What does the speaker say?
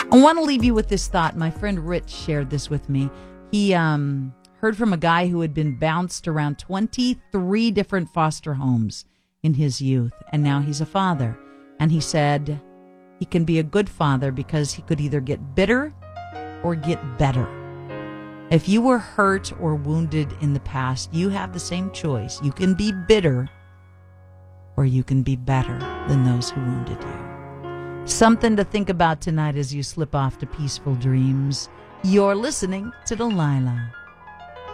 I want to leave you with this thought. My friend Rich shared this with me. He heard from a guy who had been bounced around 23 different foster homes in his youth, and now he's a father. And he said he can be a good father because he could either get bitter or get better. If you were hurt or wounded in the past, you have the same choice. You can be bitter or you can be better than those who wounded you. Something to think about tonight as you slip off to peaceful dreams. You're listening to Delilah.